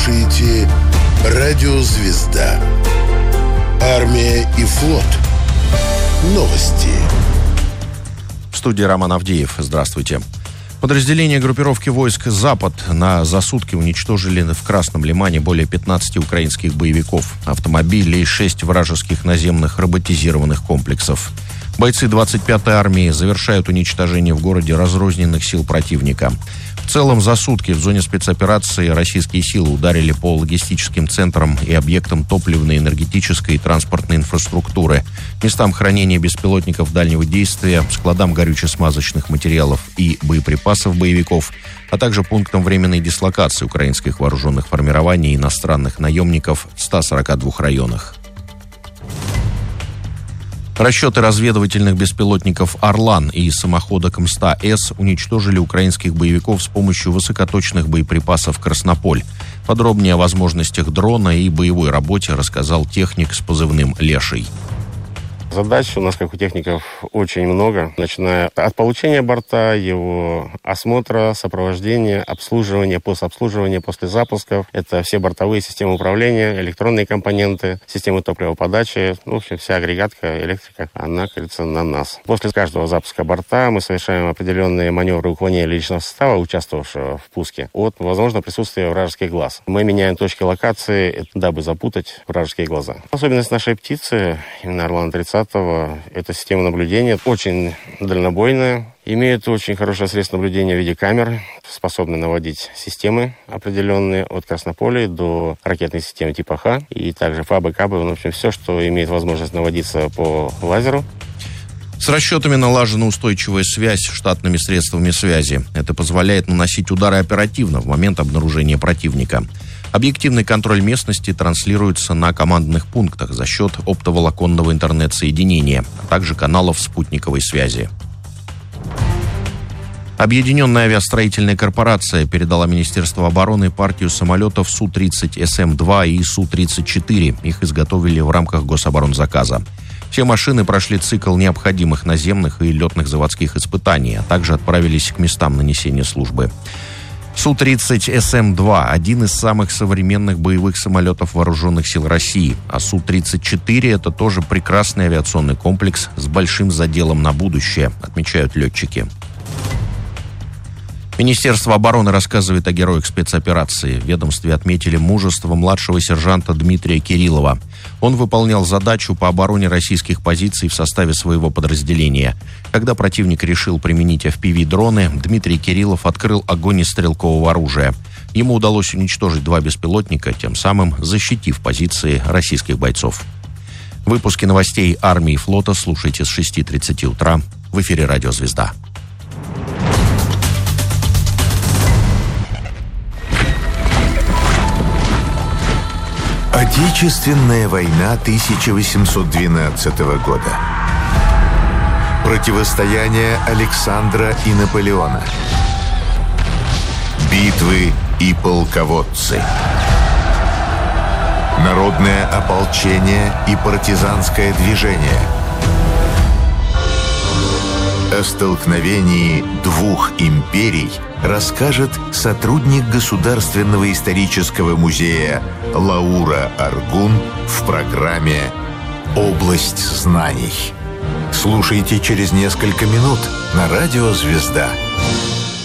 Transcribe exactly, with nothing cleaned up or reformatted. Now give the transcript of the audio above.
слушаете «Радио Звезда». Армия и флот. Новости. В студии Роман Авдеев. Здравствуйте. Подразделения группировки войск «Запад» на за сутки уничтожили в Красном Лимане более пятнадцати украинских боевиков, автомобилей и шесть вражеских наземных роботизированных комплексов. Бойцы двадцать пятой армии завершают уничтожение в городе разрозненных сил противника. В целом за сутки в зоне спецоперации российские силы ударили по логистическим центрам и объектам топливной, энергетической и транспортной инфраструктуры, местам хранения беспилотников дальнего действия, складам горюче-смазочных материалов и боеприпасов боевиков, а также пунктам временной дислокации украинских вооруженных формирований и иностранных наемников в ста сорока двух районах. Расчеты разведывательных беспилотников «Орлан» и самоходок эм сто эс уничтожили украинских боевиков с помощью высокоточных боеприпасов «Краснополь». Подробнее о возможностях дрона и боевой работе рассказал техник с позывным «Леший». Задач у нас, как у техников, очень много, начиная от получения борта, его осмотра, сопровождения, обслуживания, постобслуживания после запусков. Это все бортовые системы управления, электронные компоненты, системы топливоподачи. Ну, в общем, вся агрегатка, электрика, она, кажется, на нас. После каждого запуска борта мы совершаем определенные маневры уклонения личного состава, участвовавшего в пуске, от возможного присутствия вражеских глаз. Мы меняем точки локации, дабы запутать вражеские глаза. Особенность нашей птицы, именно «Орлан тридцать», это система наблюдения, очень дальнобойная, имеет очень хорошее средство наблюдения в виде камер, способны наводить системы определенные от Краснополя до ракетной системы типа Х, и также ФАБы, КАБы, в общем, все, что имеет возможность наводиться по лазеру. С расчетами налажена устойчивая связь с штатными средствами связи. Это позволяет наносить удары оперативно в момент обнаружения противника. Объективный контроль местности транслируется на командных пунктах за счет оптоволоконного интернет-соединения, а также каналов спутниковой связи. Объединенная авиастроительная корпорация передала Министерству обороны партию самолетов Су тридцать Эс Эм два и Су тридцать четыре. Их изготовили в рамках гособоронзаказа. Все машины прошли цикл необходимых наземных и летных заводских испытаний, а также отправились к местам нанесения службы. Су тридцать Эс Эм два – один из самых современных боевых самолетов Вооруженных сил России, а Су тридцать четыре – это тоже прекрасный авиационный комплекс с большим заделом на будущее, отмечают летчики. Министерство обороны рассказывает о героях спецоперации. В ведомстве отметили мужество младшего сержанта Дмитрия Кириллова. Он выполнял задачу по обороне российских позиций в составе своего подразделения. Когда противник решил применить эф пи ви-дроны, Дмитрий Кириллов открыл огонь из стрелкового оружия. Ему удалось уничтожить два беспилотника, тем самым защитив позиции российских бойцов. Выпуски новостей армии и флота слушайте с шести тридцати утра. В эфире «Радио Звезда». Отечественная война тысяча восемьсот двенадцатого года. Противостояние Александра и Наполеона. Битвы и полководцы. Народное ополчение и партизанское движение. О столкновении двух империй расскажет сотрудник Государственного исторического музея Лаура Аргун в программе «Область знаний». Слушайте через несколько минут на радио «Звезда».